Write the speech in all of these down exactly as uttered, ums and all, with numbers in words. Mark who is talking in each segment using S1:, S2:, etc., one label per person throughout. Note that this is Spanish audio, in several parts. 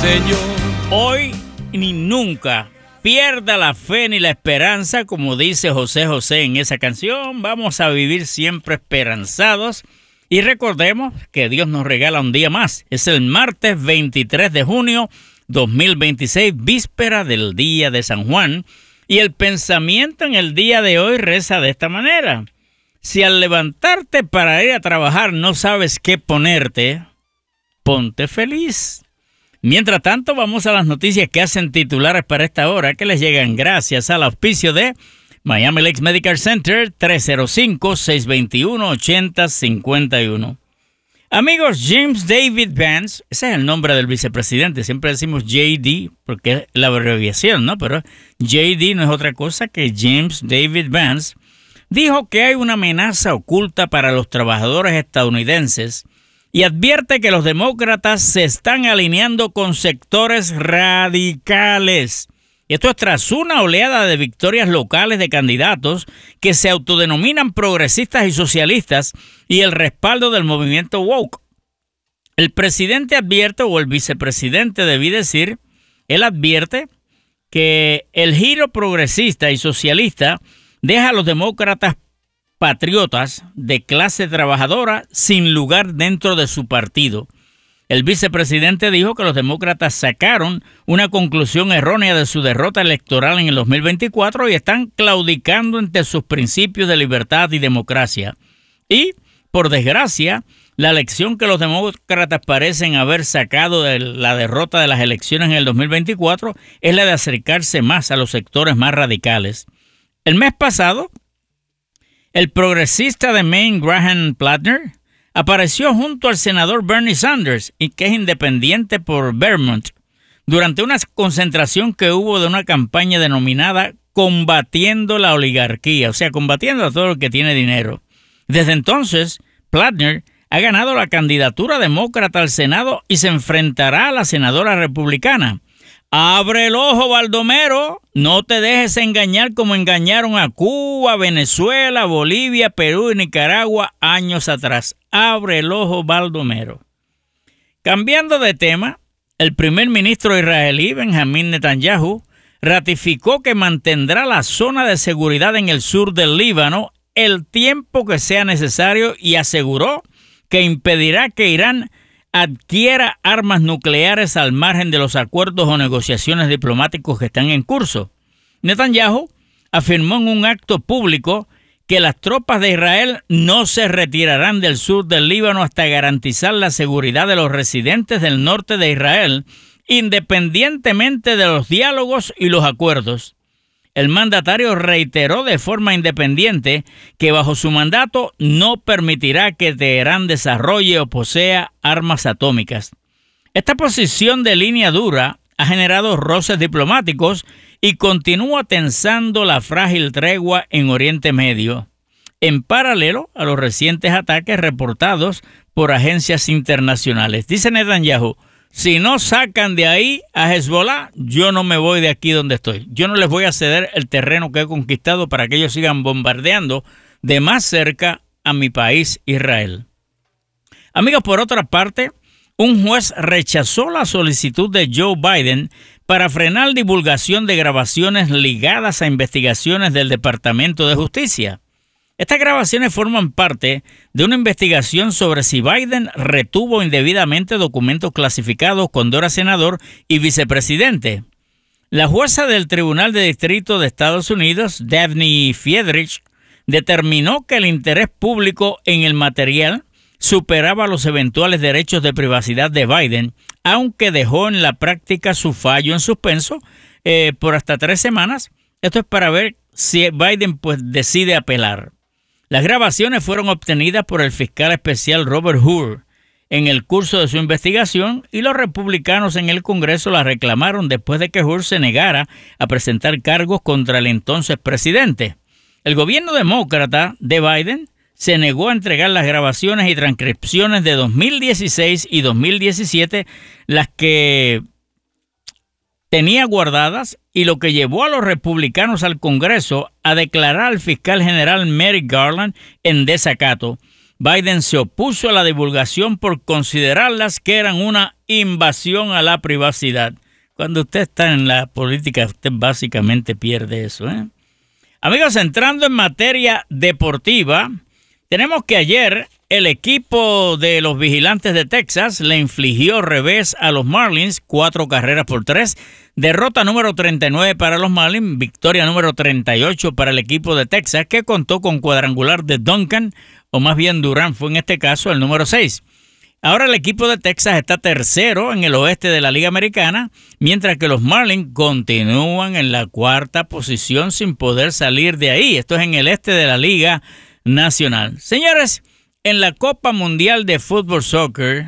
S1: Señor.
S2: Hoy ni nunca pierda la fe ni la esperanza, como dice José José en esa canción. Vamos a vivir siempre esperanzados y recordemos que Dios nos regala un día más. Es el martes veintitrés de junio dos mil veintiséis, víspera del día de San Juan, y el pensamiento en el día de hoy reza de esta manera: si al levantarte para ir a trabajar no sabes qué ponerte, ponte feliz. Mientras tanto, vamos a las noticias que hacen titulares para esta hora, que les llegan gracias al auspicio de Miami Lakes Medical Center, tres cero cinco, seis dos uno, ocho cero cinco uno. Amigos, James David Vance, ese es el nombre del vicepresidente, siempre decimos J D porque es la abreviación, ¿no? Pero J D no es otra cosa que James David Vance, dijo que hay una amenaza oculta para los trabajadores estadounidenses y advierte que los demócratas se están alineando con sectores radicales. Esto es tras una oleada de victorias locales de candidatos que se autodenominan progresistas y socialistas y el respaldo del movimiento woke. El presidente advierte, o el vicepresidente debí decir, él advierte que el giro progresista y socialista deja a los demócratas patriotas de clase trabajadora sin lugar dentro de su partido. El vicepresidente dijo que los demócratas sacaron una conclusión errónea de su derrota electoral en el dos mil veinticuatro y están claudicando ante sus principios de libertad y democracia. Y, por desgracia, la lección que los demócratas parecen haber sacado de la derrota de las elecciones en el dos mil veinticuatro es la de acercarse más a los sectores más radicales. El mes pasado, el progresista de Maine, Graham Plattner, apareció junto al senador Bernie Sanders, y que es independiente por Vermont, durante una concentración que hubo de una campaña denominada Combatiendo la Oligarquía, o sea, combatiendo a todo el que tiene dinero. Desde entonces, Plattner ha ganado la candidatura demócrata al Senado y se enfrentará a la senadora republicana. Abre el ojo, Baldomero, no te dejes engañar como engañaron a Cuba, Venezuela, Bolivia, Perú y Nicaragua años atrás. Abre el ojo, Baldomero. Cambiando de tema, el primer ministro israelí, Benjamín Netanyahu, ratificó que mantendrá la zona de seguridad en el sur del Líbano el tiempo que sea necesario y aseguró que impedirá que Irán adquiera armas nucleares al margen de los acuerdos o negociaciones diplomáticos que están en curso. Netanyahu afirmó en un acto público que las tropas de Israel no se retirarán del sur del Líbano hasta garantizar la seguridad de los residentes del norte de Israel, independientemente de los diálogos y los acuerdos. El mandatario reiteró de forma independiente que bajo su mandato no permitirá que Teherán desarrolle o posea armas atómicas. Esta posición de línea dura ha generado roces diplomáticos y continúa tensando la frágil tregua en Oriente Medio, en paralelo a los recientes ataques reportados por agencias internacionales. Dice Netanyahu: si no sacan de ahí a Hezbollah, yo no me voy de aquí donde estoy. Yo no les voy a ceder el terreno que he conquistado para que ellos sigan bombardeando de más cerca a mi país, Israel. Amigos, por otra parte, un juez rechazó la solicitud de Joe Biden para frenar divulgación de grabaciones ligadas a investigaciones del Departamento de Justicia. Estas grabaciones forman parte de una investigación sobre si Biden retuvo indebidamente documentos clasificados cuando era senador y vicepresidente. La jueza del Tribunal de Distrito de Estados Unidos, Daphne Friedrich, determinó que el interés público en el material superaba los eventuales derechos de privacidad de Biden, aunque dejó en la práctica su fallo en suspenso eh, por hasta tres semanas. Esto es para ver si Biden pues decide apelar. Las grabaciones fueron obtenidas por el fiscal especial Robert Hur en el curso de su investigación y los republicanos en el Congreso las reclamaron después de que Hur se negara a presentar cargos contra el entonces presidente. El gobierno demócrata de Biden se negó a entregar las grabaciones y transcripciones de dos mil dieciséis y dos mil diecisiete, las que tenía guardadas, y lo que llevó a los republicanos al Congreso a declarar al fiscal general Merrick Garland en desacato. Biden se opuso a la divulgación por considerarlas que eran una invasión a la privacidad. Cuando usted está en la política, usted básicamente pierde eso, ¿eh? Amigos, entrando en materia deportiva, tenemos que ayer el equipo de los Vigilantes de Texas le infligió revés a los Marlins, cuatro carreras por tres. Derrota número treinta y nueve para los Marlins, victoria número treinta y ocho para el equipo de Texas, que contó con cuadrangular de Duncan, o más bien Durán fue en este caso el número seis. Ahora el equipo de Texas está tercero en el oeste de la Liga Americana, mientras que los Marlins continúan en la cuarta posición sin poder salir de ahí. Esto es en el este de la Liga Nacional. Señores, en la Copa Mundial de Fútbol Soccer,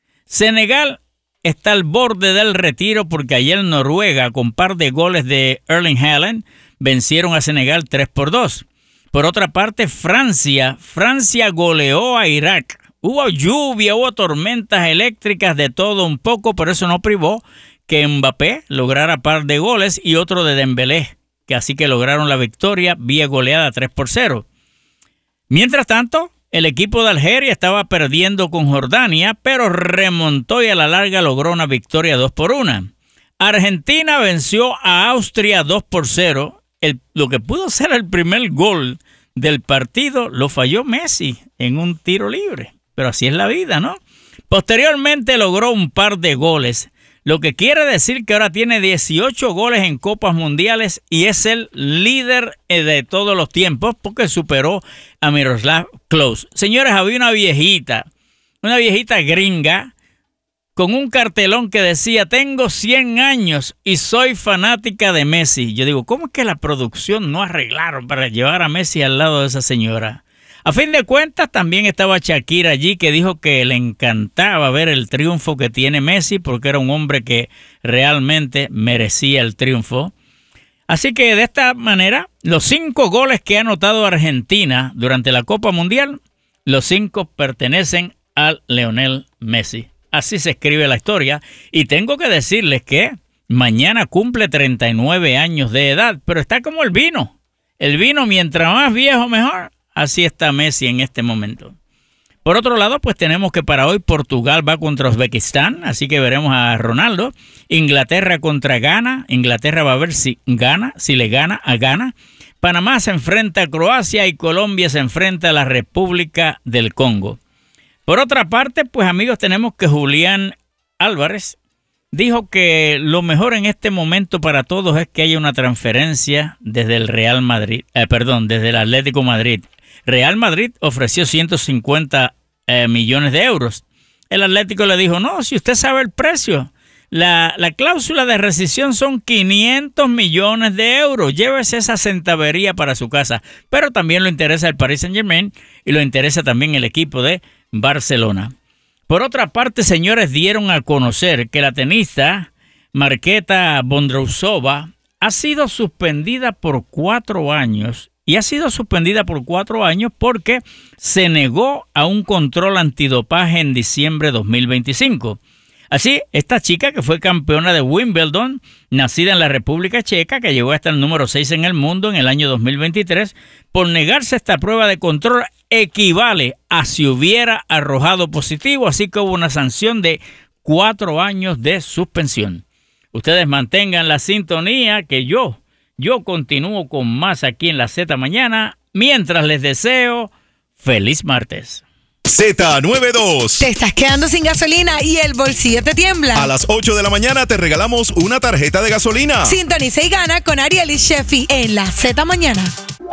S2: Senegal está al borde del retiro porque ayer Noruega, con par de goles de Erling Haaland, vencieron a Senegal tres por dos. Por otra parte, Francia, Francia goleó a Irak. Hubo lluvia, hubo tormentas eléctricas, de todo un poco, pero eso no privó que Mbappé lograra par de goles y otro de Dembélé, que así que lograron la victoria vía goleada tres por cero. Mientras tanto, el equipo de Algeria estaba perdiendo con Jordania, pero remontó y a la larga logró una victoria dos por uno. Argentina venció a Austria dos por cero. El, lo que pudo ser el primer gol del partido lo falló Messi en un tiro libre. Pero así es la vida, ¿no? Posteriormente logró un par de goles, lo que quiere decir que ahora tiene dieciocho goles en Copas Mundiales y es el líder de todos los tiempos porque superó a Miroslav Klose. Señores, había una viejita, una viejita gringa con un cartelón que decía: tengo cien años y soy fanática de Messi. Yo digo, ¿cómo es que la producción no arreglaron para llevar a Messi al lado de esa señora? A fin de cuentas, también estaba Shakira allí, que dijo que le encantaba ver el triunfo que tiene Messi porque era un hombre que realmente merecía el triunfo. Así que de esta manera, los cinco goles que ha anotado Argentina durante la Copa Mundial, los cinco pertenecen a Lionel Messi. Así se escribe la historia. Y tengo que decirles que mañana cumple treinta y nueve años de edad, pero está como el vino. El vino, mientras más viejo, mejor. Así está Messi en este momento. Por otro lado, pues tenemos que para hoy Portugal va contra Uzbekistán, así que veremos a Ronaldo. Inglaterra contra Ghana. Inglaterra va a ver si gana, si le gana a Ghana. Panamá se enfrenta a Croacia y Colombia se enfrenta a la República del Congo. Por otra parte, pues amigos, tenemos que Julián Álvarez dijo que lo mejor en este momento para todos es que haya una transferencia desde el Real Madrid, eh, perdón, desde el Atlético Madrid. Real Madrid ofreció ciento cincuenta eh, millones de euros. El Atlético le dijo, no, si usted sabe el precio, la, la cláusula de rescisión son quinientos millones de euros. Llévese esa centavería para su casa. Pero también lo interesa el Paris Saint-Germain y lo interesa también el equipo de Barcelona. Por otra parte, señores, dieron a conocer que la tenista Marketa Vondrousova ha sido suspendida por cuatro años. Y ha sido suspendida por cuatro años porque se negó a un control antidopaje en diciembre de dos mil veinticinco. Así, esta chica que fue campeona de Wimbledon, nacida en la República Checa, que llegó hasta el número seis en el mundo en el año dos mil veintitrés, por negarse a esta prueba de control equivale a si hubiera arrojado positivo, así que hubo una sanción de cuatro años de suspensión. Ustedes mantengan la sintonía que yo... Yo continúo con más aquí en la Z Mañana, mientras les deseo feliz martes.
S1: Z noventa y dos.
S3: Te estás quedando sin gasolina y el bolsillo te tiembla.
S1: A las ocho de la mañana te regalamos una tarjeta de gasolina.
S3: Sintoniza y gana con Ariel y Sheffy en la Z Mañana.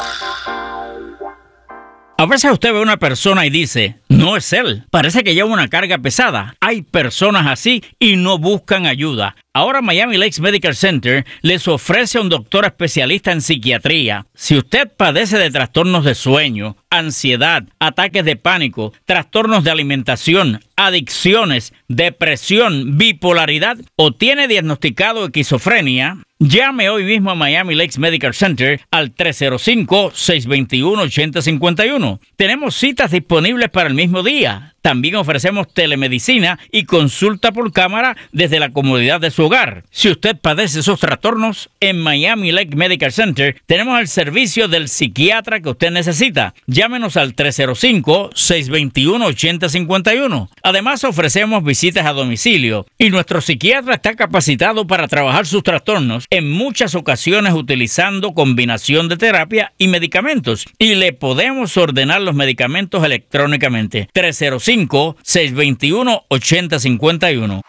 S2: A veces usted ve a una persona y dice, no es él, parece que lleva una carga pesada. Hay personas así y no buscan ayuda. Ahora Miami Lakes Medical Center les ofrece a un doctor especialista en psiquiatría. Si usted padece de trastornos de sueño, ansiedad, ataques de pánico, trastornos de alimentación, adicciones, depresión, bipolaridad o tiene diagnosticado esquizofrenia, llame hoy mismo a Miami Lakes Medical Center al tres cero cinco, seis dos uno, ocho cero cinco uno. Tenemos citas disponibles para el mismo día. También ofrecemos telemedicina y consulta por cámara desde la comodidad de su hogar. Si usted padece esos trastornos, en Miami Lake Medical Center tenemos el servicio del psiquiatra que usted necesita. Llámenos al tres cero cinco, seis dos uno, ocho cero cinco uno. Además, ofrecemos visitas a domicilio y nuestro psiquiatra está capacitado para trabajar sus trastornos, en muchas ocasiones utilizando combinación de terapia y medicamentos, y le podemos ordenar los medicamentos electrónicamente. tres cero cinco, seis dos uno, ocho cero cinco uno.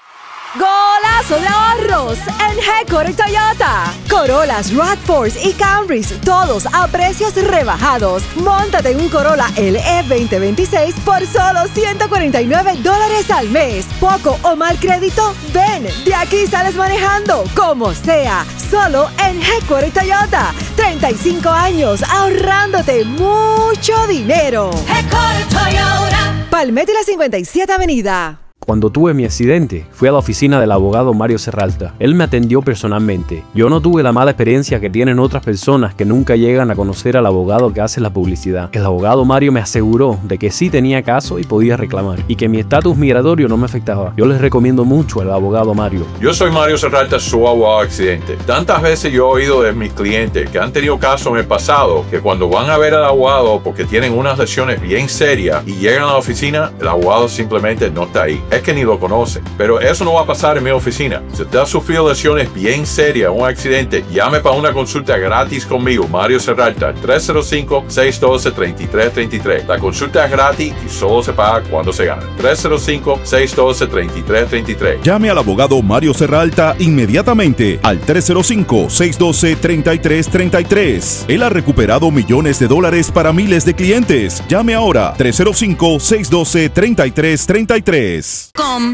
S4: ¡Golazo de ahorros en Headquarter Toyota! Corollas, RAV cuatro y Camrys, todos a precios rebajados. Móntate en un Corolla L E veinte veintiséis por solo ciento cuarenta y nueve dólares al mes. ¿Poco o mal crédito? Ven, de aquí sales manejando, como sea. Solo en Headquarter Toyota. treinta y cinco años ahorrándote mucho dinero. Headquarter Toyota. Palmetto y la cincuenta y siete Avenida.
S5: Cuando tuve mi accidente, fui a la oficina del abogado Mario Serralta. Él me atendió personalmente. Yo no tuve la mala experiencia que tienen otras personas que nunca llegan a conocer al abogado que hace la publicidad. El abogado Mario me aseguró de que sí tenía caso y podía reclamar, y que mi estatus migratorio no me afectaba. Yo les recomiendo mucho al abogado Mario.
S6: Yo soy Mario Serralta, su abogado de accidente. Tantas veces yo he oído de mis clientes que han tenido casos en el pasado, que cuando van a ver al abogado porque tienen unas lesiones bien serias y llegan a la oficina, el abogado simplemente no está ahí. Es que ni lo conocen. Pero eso no va a pasar en mi oficina. Si usted ha sufrido lesiones bien serias, un accidente, llame para una consulta gratis conmigo, Mario Serralta, tres cero cinco, seis uno dos, tres tres tres tres. La consulta es gratis y solo se paga cuando se gana. tres cero cinco, seis uno dos, tres tres tres tres.
S1: Llame al abogado Mario Serralta inmediatamente al tres cero cinco, seis uno dos, tres tres tres tres. Él ha recuperado millones de dólares para miles de clientes. Llame ahora, tres cero cinco, seis uno dos, tres tres tres tres.
S3: Com.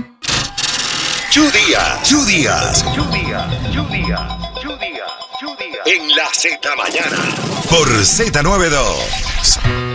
S7: Judías, Judías, Judías, Judías, Judías, Judías. En la Z Mañana. Por Z noventa y dos.